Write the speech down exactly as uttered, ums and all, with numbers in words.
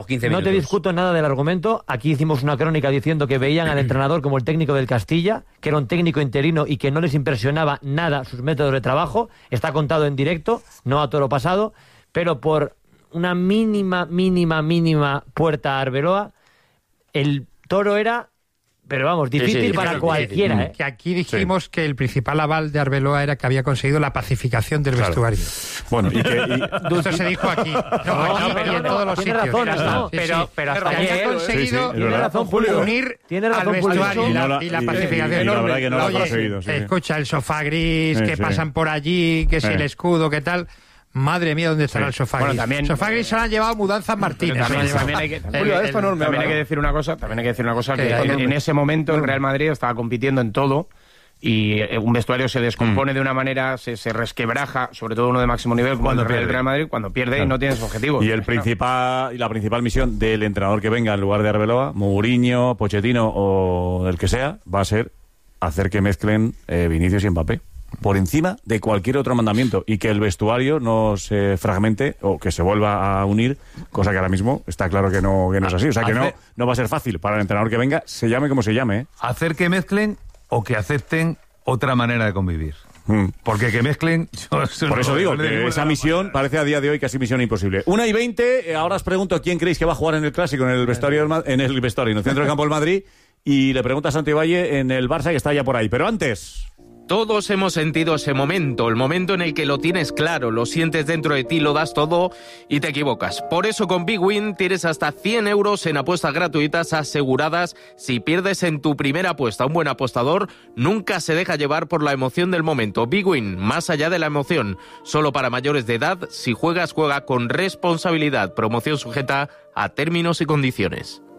quince no minutos. te discuto nada del argumento. Aquí hicimos una crónica diciendo que veían al entrenador como el técnico del Castilla, que era un técnico interino y que no les impresionaba nada sus métodos de trabajo. Está contado en directo, no a toro pasado, pero por una mínima, mínima, mínima puerta a Arbeloa, el toro era... Pero vamos, difícil sí, sí, para cualquiera. Difícil. ¿eh? Que aquí dijimos sí. que el principal aval de Arbeloa era que había conseguido la pacificación del claro. vestuario. Bueno, y que... Y... Esto se dijo aquí. No, no, aquí, no, pero no, en todos los tiene sitios. Razón, hasta, no, sí, pero, sí. pero hasta que ayer había conseguido sí, sí, tiene razón, Julio. unir tiene razón, al vestuario y la, no y la y, pacificación. Y, y la verdad que no lo ha Oye, conseguido. Sí, escucha, el sofá gris, sí, que sí. pasan por allí, que si sí. el escudo, que tal... Madre mía, ¿dónde estará sí. el sofá gris? Bueno, también, el sofá gris se lo han llevado Mudanzas Martínez. También, también hay que, también, el, el, también hay que decir una cosa, también hay que decir una cosa que en, en ese momento el Real Madrid estaba compitiendo en todo y un vestuario se descompone mm. de una manera, se, se resquebraja, sobre todo uno de máximo nivel como cuando el Real, Real Madrid, cuando pierde claro. y no tiene su objetivo. Y el principal, y la principal misión del entrenador que venga en lugar de Arbeloa, Mourinho, Pochettino o el que sea, va a ser hacer que mezclen eh, Vinicius y Mbappé por encima de cualquier otro mandamiento y que el vestuario no se fragmente o que se vuelva a unir, cosa que ahora mismo está claro que no, que no es así. O sea que no, no va a ser fácil para el entrenador que venga, se llame como se llame. ¿eh? Hacer que mezclen o que acepten otra manera de convivir. Mm. Porque que mezclen... Yo, eso por eso no, digo, no que esa misión manera. Parece a día de hoy casi misión imposible. Una y veinte, ahora os pregunto quién creéis que va a jugar en el Clásico, en el vestuario, en el vestuario, en el centro del campo del Madrid, y le pregunta a Santi Valle en el Barça, que está ya por ahí. Pero antes... Todos hemos sentido ese momento, el momento en el que lo tienes claro, lo sientes dentro de ti, lo das todo y te equivocas. Por eso con Big Win tienes hasta cien euros en apuestas gratuitas aseguradas. Si pierdes en tu primera apuesta, un buen apostador nunca se deja llevar por la emoción del momento. Big Win, más allá de la emoción, solo para mayores de edad. Si juegas, juega con responsabilidad. Promoción sujeta a términos y condiciones.